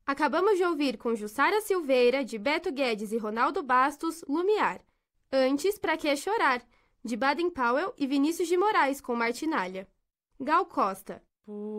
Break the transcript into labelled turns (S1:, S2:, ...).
S1: Acabamos de ouvir com Jussara Silveira, de Beto Guedes e Ronaldo Bastos, Lumiar. Antes, Pra Que Chorar, de Baden Powell e Vinícius de Moraes, com Martinalha. Gal Costa.